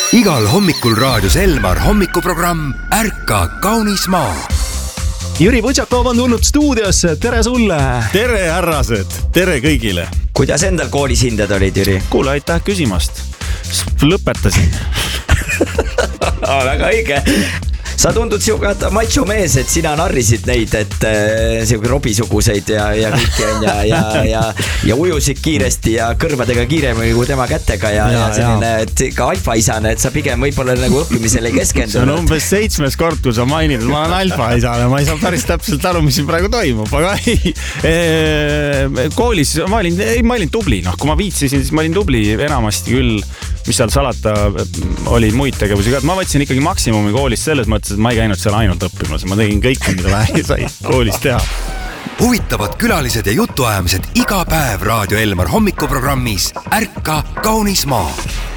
Igal hommikul raadios Elmar hommikuprogramm Ärka kaunis maa. Jüri Võtšakov on tulnud stuudiosse, tere sulle! Tere härrased, tere kõigile! Kuidas endal koolis hinded olid, Jüri? Kuule, aitäh küsimast. Lõpetasin. Väga õige. Sa tundud siuga macho mees, et sina narrisid neid, et siuga robisuguseid ja kõiki on ja ujusid kiiresti ja kõrvadega kiiremini kui tema kätega ja selline, et ka alfaisane, et sa pigem võib-olla nagu õppimisele ei keskendunud. See on umbes 7. kord, kui sa mainid, et ma olen alfaisane, ma ei saa päris täpselt aru, mis siin praegu toimub, aga ei. Koolis ma olin tubli, kui ma viitsisin, siis ma olin tubli enamasti küll, mis seal salata oli muid tegevusi ka. Ma võtsin ikkagi maksimumi koolis selles mõttes, et ma ei käinud seal ainult õppimas. Ma tegin kõike, mida vähe sai koolis teha. Huvitavad külalised ja jutuajamised iga päev Raadio Elmar hommikuprogrammis Ärka kaunis maa.